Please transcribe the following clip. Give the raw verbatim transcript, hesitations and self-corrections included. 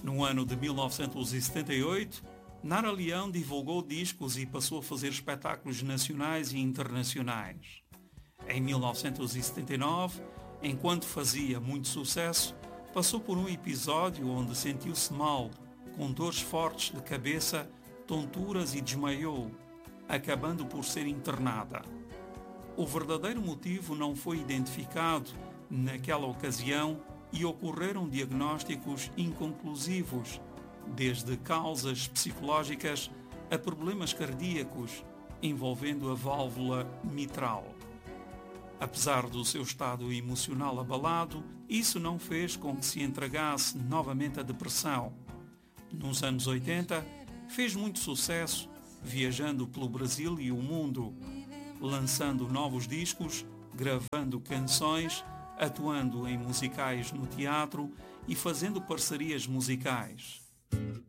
No ano de mil novecentos e setenta e oito, Nara Leão divulgou discos e passou a fazer espetáculos nacionais e internacionais. Em mil novecentos e setenta e nove, enquanto fazia muito sucesso, passou por um episódio onde sentiu-se mal, com dores fortes de cabeça, tonturas e desmaiou, acabando por ser internada. O verdadeiro motivo não foi identificado naquela ocasião e ocorreram diagnósticos inconclusivos, desde causas psicológicas a problemas cardíacos envolvendo a válvula mitral. Apesar do seu estado emocional abalado, isso não fez com que se entregasse novamente à depressão. Nos anos oitenta, fez muito sucesso, viajando pelo Brasil e o mundo, lançando novos discos, gravando canções, atuando em musicais no teatro e fazendo parcerias musicais.